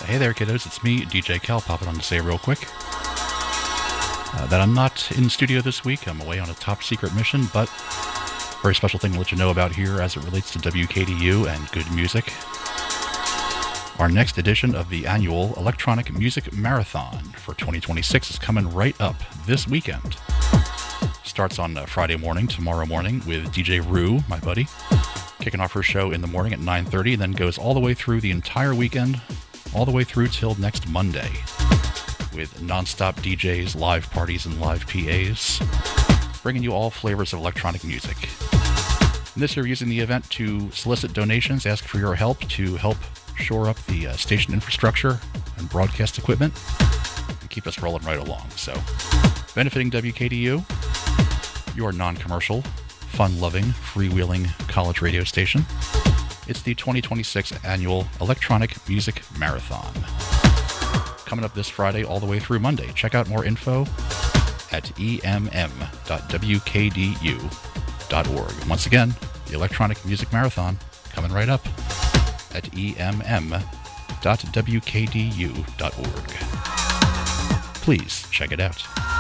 Hey there, kiddos. It's me, DJ Cal, popping on to say real quick that I'm not in studio this week. I'm away on a top secret mission, but very special thing to let you know about here as it relates to WKDU and good music. Our next edition of the annual Electronic Music Marathon for 2026 is coming right up this weekend. Starts on Friday morning, tomorrow morning, with DJ Rue, my buddy, kicking off her show in the morning at 9:30, and then goes all the way through the entire weekend, all the way through till next Monday, with non-stop DJs, live parties, and live PAs, bringing you all flavors of electronic music. And this year, we're using the event to solicit donations, ask for your help to help shore up the station infrastructure and broadcast equipment, and keep us rolling right along. So, benefiting WKDU, your non-commercial, fun-loving, freewheeling college radio station. It's the 2026 annual Electronic Music Marathon. Coming up this Friday all the way through Monday. Check out more info at emm.wkdu.org. Once again, the Electronic Music Marathon coming right up at emm.wkdu.org. Please check it out.